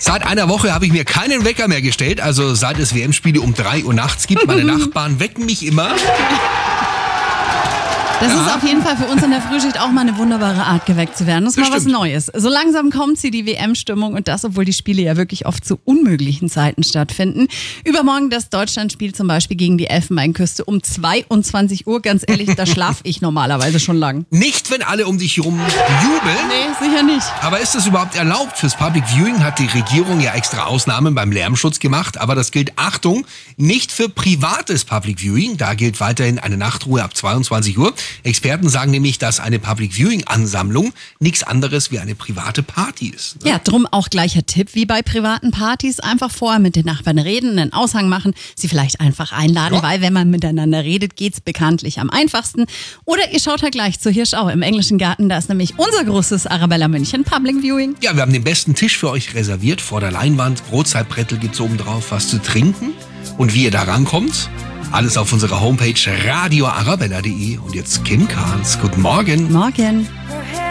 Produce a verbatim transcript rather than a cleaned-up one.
Seit einer Woche habe ich mir keinen Wecker mehr gestellt, also seit es W M-Spiele um drei Uhr nachts gibt. Meine Nachbarn wecken mich immer. Das Ja. ist auf jeden Fall für uns in der Frühschicht auch mal eine wunderbare Art, geweckt zu werden. Das ist Das mal was stimmt. Neues. So langsam kommt sie, die W M-Stimmung, und das, obwohl die Spiele ja wirklich oft zu unmöglichen Zeiten stattfinden. Übermorgen das Deutschlandspiel zum Beispiel gegen die Elfenbeinküste um zweiundzwanzig Uhr. Ganz ehrlich, da schlafe ich normalerweise schon lang. Nicht, wenn alle um dich herum jubeln. Nee, sicher nicht. Aber ist das überhaupt erlaubt? Fürs Public Viewing hat die Regierung ja extra Ausnahmen beim Lärmschutz gemacht. Aber das gilt, Achtung, nicht für privates Public Viewing. Da gilt weiterhin eine Nachtruhe ab zweiundzwanzig Uhr. Experten sagen nämlich, dass eine Public Viewing Ansammlung nichts anderes wie eine private Party ist. Ja, drum auch gleicher Tipp wie bei privaten Partys. Einfach vorher mit den Nachbarn reden, einen Aushang machen, sie vielleicht einfach einladen, Ja. weil wenn man miteinander redet, geht's bekanntlich am einfachsten. Oder ihr schaut halt gleich zur Hirschau im Englischen Garten, da ist nämlich unser großes Arabella München Public Viewing. Ja, wir haben den besten Tisch für euch reserviert. Vor der Leinwand, Brotzeitbrettel gibt's oben drauf, was zu trinken. Und wie ihr da rankommt, alles auf unserer Homepage radio arabella punkt de. Und jetzt Kim Kahns. Guten Morgen. Morgen.